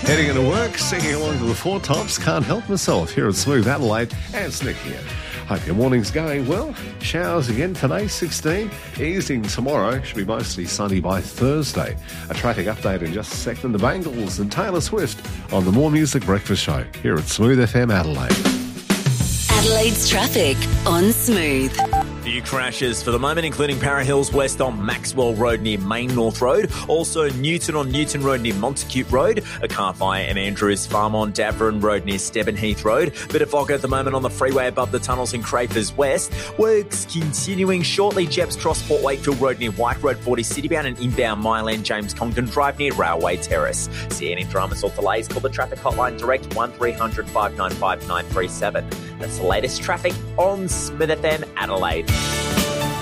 Heading into work, singing along to the Four Tops, Can't Help Myself here at Smooth Adelaide. And it's Nick here. Hope your morning's going well. Showers again today, 16. Easing tomorrow. Should be mostly sunny by Thursday. A traffic update in just a second. The Bangles and Taylor Swift on the More Music Breakfast Show here at Smooth FM Adelaide. Adelaide's traffic on Smooth. Few crashes for the moment, including Para Hills West on Maxwell Road near Main North Road. Also Newton on Newton Road near Montacute Road. A car fire in Andrews Farm on Davern Road near Stebbin Heath Road. Bit of fog at the moment on the freeway above the tunnels in Crafers West. Works continuing shortly. Jebbs Cross Port Wakefield Road near White Road 40 citybound and inbound Myland James Congdon Drive near Railway Terrace. See any dramas or delays, call the traffic hotline direct 1300 595 937. That's the latest traffic on Smith FM Adelaide.